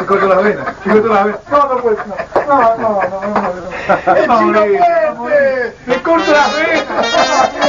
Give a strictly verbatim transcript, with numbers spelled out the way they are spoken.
corto las venas, te corto las venas. No, no puede, no, no, no, no, no, no. ¡El chino puente! ¡Me corto las venas!